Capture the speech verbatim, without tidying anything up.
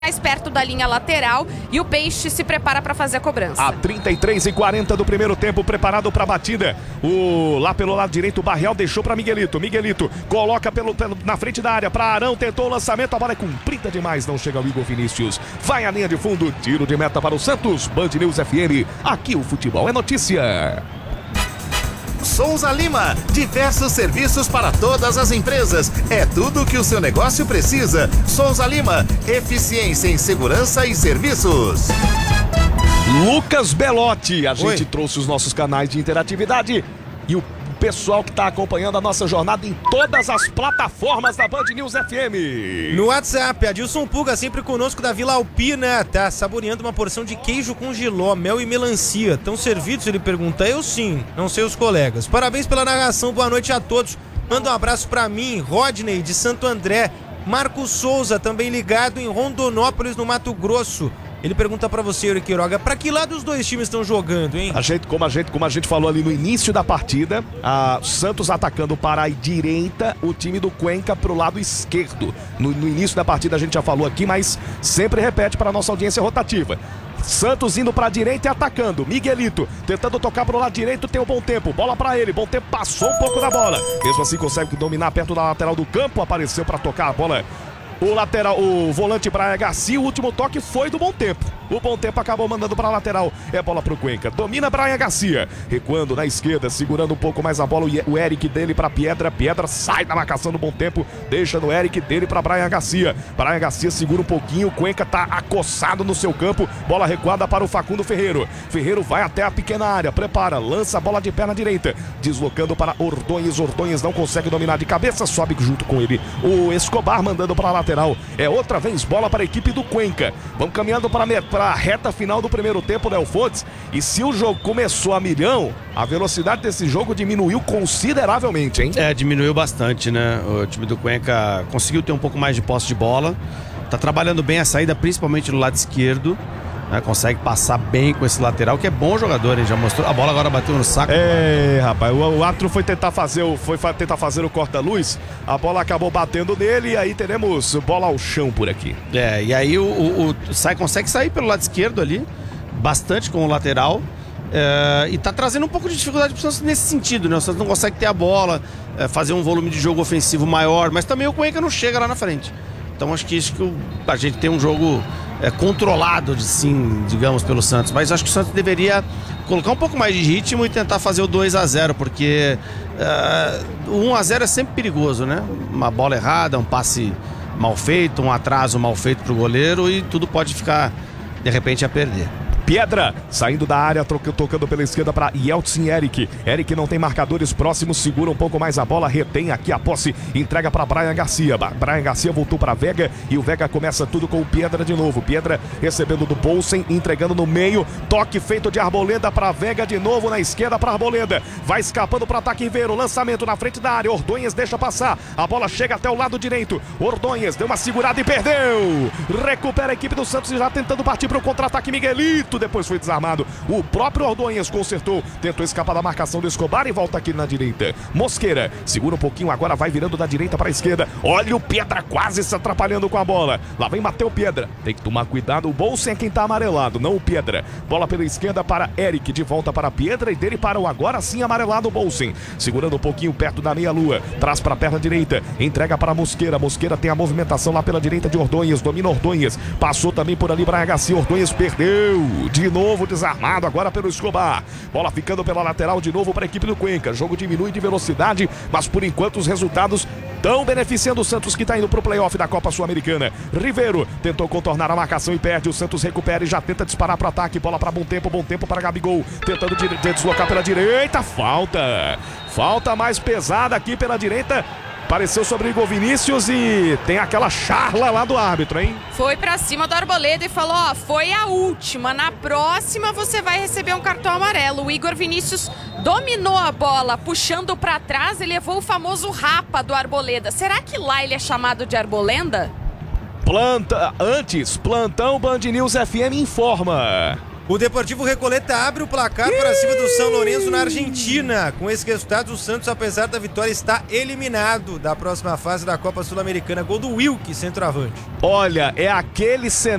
mais perto da linha lateral e o Peixe se prepara para fazer a cobrança. A trinta e três e quarenta do primeiro tempo, preparado para a batida. O, lá pelo lado direito, o Barreal deixou para Miguelito. Miguelito coloca pelo, pelo, na frente da área para Arão, tentou o lançamento, a bola é comprida demais, não chega ao Igor Vinícius. Vai à linha de fundo, tiro de meta para o Santos. Band News F M, aqui o futebol é notícia. Souza Lima, diversos serviços para todas as empresas. É tudo o que o seu negócio precisa. Souza Lima, eficiência em segurança e serviços. Lucas Belotti, a gente Oi. trouxe os nossos canais de interatividade e o pessoal que está acompanhando a nossa jornada em todas as plataformas da Band News F M. No WhatsApp, Adilson Puga, sempre conosco da Vila Alpina, tá saboreando uma porção de queijo com jiló, mel e melancia. Estão servidos? Ele pergunta. Eu sim, não sei os colegas. Parabéns pela narração, boa noite a todos. Manda um abraço pra mim, Rodney de Santo André. Marcos Souza, também ligado em Rondonópolis, no Mato Grosso. Ele pergunta pra você, Eurico Quiroga, pra que lado os dois times estão jogando, hein? A gente, como, a gente, como a gente falou ali no início da partida, a Santos atacando para a direita, o time do Cuenca pro lado esquerdo. No, no início da partida a gente já falou aqui, mas sempre repete para a nossa audiência rotativa. Santos indo para a direita e atacando. Miguelito tentando tocar para o lado direito, tem um Bom Tempo. Bola para ele, Bom Tempo passou um pouco da bola. Mesmo assim consegue dominar perto da lateral do campo, apareceu para tocar a bola. O lateral, o volante Brian Garcia, o último toque foi do Bom Tempo. O Bom Tempo acabou mandando para a lateral. É bola para o Cuenca. Domina Brian Garcia. Recuando na esquerda, segurando um pouco mais a bola. O Eric dele para Piedra. Piedra sai da marcação do Bom Tempo. Deixa no Eric dele para Brian Garcia. Brian Garcia segura um pouquinho. O Cuenca tá acossado no seu campo. Bola recuada para o Facundo Ferreiro. Ferreiro vai até a pequena área. Prepara, lança a bola de perna direita. Deslocando para Ordonhes. Ordonhes não consegue dominar de cabeça. Sobe junto com ele o Escobar, mandando para a lateral. É outra vez bola para a equipe do Cuenca. Vamos caminhando para a reta final do primeiro tempo, Léo Fontes. E se o jogo começou a milhão, a velocidade desse jogo diminuiu consideravelmente, hein? É, diminuiu bastante, né? O time do Cuenca conseguiu ter um pouco mais de posse de bola. Tá trabalhando bem a saída, principalmente no lado esquerdo. Né, consegue passar bem com esse lateral, que é bom jogador, ele já mostrou. A bola agora bateu no saco. É, rapaz, o, o árbitro foi tentar fazer o, foi tentar fazer o corta-luz, a bola acabou batendo nele e aí teremos bola ao chão por aqui. É, e aí o, o, o sai, consegue sair pelo lado esquerdo ali, bastante com o lateral. É, e tá trazendo um pouco de dificuldade pro Santos nesse sentido, né? O Santos não consegue ter a bola, é, fazer um volume de jogo ofensivo maior, mas também o Cuenca não chega lá na frente. Então acho que isso que o, a gente tem um jogo é, controlado, de, sim, digamos, pelo Santos. Mas acho que o Santos deveria colocar um pouco mais de ritmo e tentar fazer o dois a zero, porque uh, o um a zero é sempre perigoso, né? Uma bola errada, um passe mal feito, um atraso mal feito pro goleiro e tudo pode ficar, de repente, a perder. Piedra, saindo da área, tocando pela esquerda para Yeltsin Eric. Eric não tem marcadores próximos, segura um pouco mais a bola, retém aqui a posse, entrega para Brian Garcia. Brian Garcia voltou para Vega e o Vega começa tudo com o Piedra de novo. Piedra recebendo do Bolsen, entregando no meio, toque feito de Arboleda para Vega de novo na esquerda para Arboleda. Vai escapando para ataque Ribeiro, lançamento na frente da área, Ordonhes deixa passar, a bola chega até o lado direito. Ordonhes deu uma segurada e perdeu. Recupera a equipe do Santos e já tentando partir para o contra-ataque Miguelito. Depois foi desarmado, o próprio Ordonhes consertou, tentou escapar da marcação do Escobar e volta aqui na direita. Mosqueira, segura um pouquinho, agora vai virando da direita para a esquerda. Olha o Piedra quase se atrapalhando com a bola. Lá vem Mateu Piedra, tem que tomar cuidado, o Bolsen é quem tá amarelado, não o Piedra. Bola pela esquerda para Eric, de volta para Piedra e dele para o agora sim amarelado Bolsen. Segurando um pouquinho perto da meia-lua, traz para a perna direita, entrega para Mosqueira. Mosqueira tem a movimentação lá pela direita de Ordonhes, domina Ordonhes, passou também por ali Brian Garcia, Ordonhes perdeu. De novo desarmado agora pelo Escobar. Bola ficando pela lateral de novo para a equipe do Cuenca. Jogo diminui de velocidade, mas por enquanto os resultados estão beneficiando o Santos, que está indo para o playoff da Copa Sul-Americana. Ribeiro tentou contornar a marcação e perde. O Santos recupera e já tenta disparar para o ataque. Bola para Bom Tempo, Bom Tempo para Gabigol. Tentando de, de deslocar pela direita. Falta. Falta mais pesada aqui pela direita. Apareceu sobre o Igor Vinícius e tem aquela charla lá do árbitro, hein? Foi pra cima do Arboleda e falou, ó, foi a última, na próxima você vai receber um cartão amarelo. O Igor Vinícius dominou a bola, puxando pra trás e levou o famoso rapa do Arboleda. Será que lá ele é chamado de Arbolenda? Planta, antes, plantão Band News F M informa. O Deportivo Recoleta abre o placar para cima do São Lourenço na Argentina. Com esse resultado, o Santos, apesar da vitória, está eliminado da próxima fase da Copa Sul-Americana. Gol do Wilk, centroavante. Olha, é aquele cenário